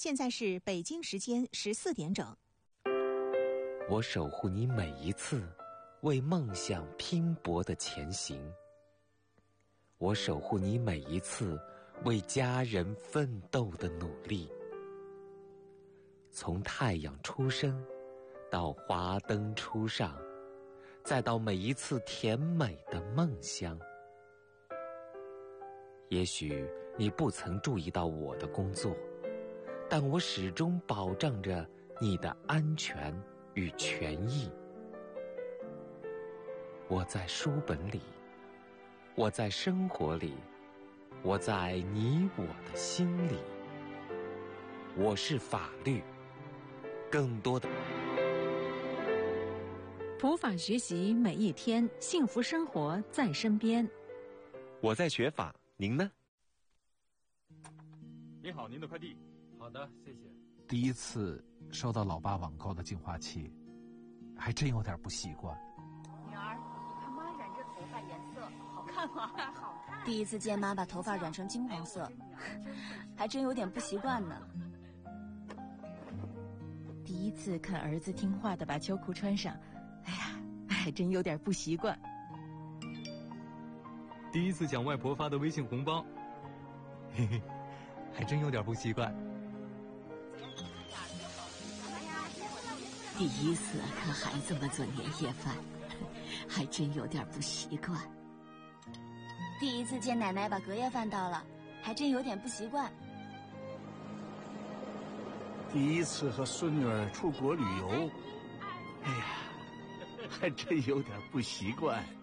现在是北京时间14点整。 我守护你每一次为梦想拼搏的前行，我守护你每一次为家人奋斗的努力。从太阳出生到华灯初上，再到每一次甜美的梦乡。也许你不曾注意到我的工作，但我始终保障着你的安全与权益。我在书本里，我在生活里，我在你我的心里。我是法律，更多的普法学习每一天，幸福生活在身边。 我在学法，您呢？ 您好，您的快递。 好的，谢谢。 第一次收到老爸网购的净化器，还真有点不习惯。 女儿，你看妈染这头发颜色好看吗？好看。 第一次见妈把头发染成金黄色，还真有点不习惯呢。 第一次看儿子听话的把秋裤穿上，哎呀，还真有点不习惯。 第一次抢外婆发的微信红包，嘿嘿，还真有点不习惯。 第一次看孩子们做年夜饭，还真有点不习惯。 第一次见奶奶把隔夜饭倒了，还真有点不习惯。 第一次和孙女儿出国旅游，哎呀，还真有点不习惯。